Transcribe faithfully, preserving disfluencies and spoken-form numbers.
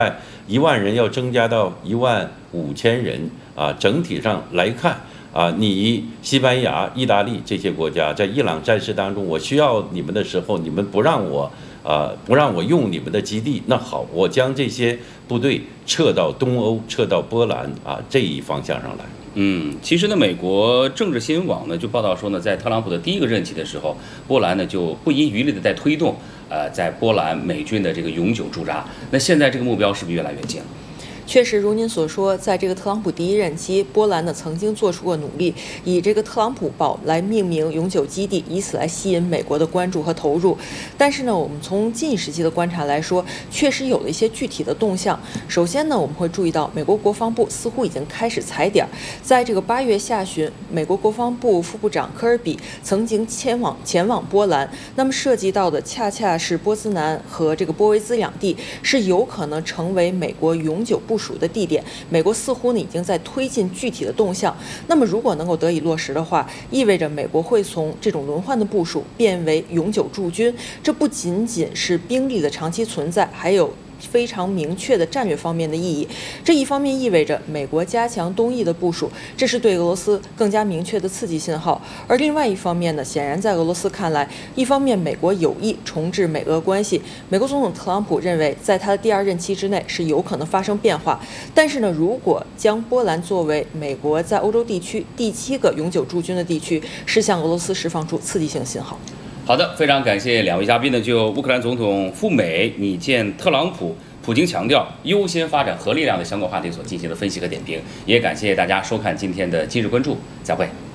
一万人要增加到一万五千人啊。整体上来看啊，你西班牙、意大利这些国家在伊朗战事当中，我需要你们的时候，你们不让我啊，不让我用你们的基地，那好，我将这些部队撤到东欧、撤到波兰啊这一方向上来。 嗯，其实呢，美国政治新闻网呢就报道说呢，在特朗普的第一个任期的时候，波兰呢就不遗余力的在推动，呃，在波兰美军的这个永久驻扎。那现在这个目标是不是越来越近了？ 确实，如您所说，在这个特朗普第一任期，波兰呢曾经做出过努力，以这个特朗普堡来命名永久基地，以此来吸引美国的关注和投入。但是呢，我们从近时期的观察来说，确实有了一些具体的动向。首先呢，我们会注意到，美国国防部似乎已经开始踩点。在这个八月下旬，美国国防部副部长科尔比曾经前往前往波兰，那么涉及到的恰恰是波兹南和这个波维兹两地，是有可能成为美国永久部署的地点。美国似乎呢已经在推进具体的动向。那么如果能够得以落实的话，意味着美国会从这种轮换的部署变为永久驻军。这不仅仅是兵力的长期存在，还有非常明确的战略方面的意义。这一方面意味着美国加强东翼的部署，这是对俄罗斯更加明确的刺激信号。而另外一方面呢，显然在俄罗斯看来，一方面美国有意重置美俄关系，美国总统特朗普认为在他的第二任期之内是有可能发生变化。但是呢，如果将波兰作为美国在欧洲地区第七个永久驻军的地区，是向俄罗斯释放出刺激性信号。 好的，非常感谢两位嘉宾呢，就乌克兰总统赴美拟见特朗普，普京强调优先发展核力量的相关话题所进行的分析和点评，也感谢大家收看今天的今日关注，再会。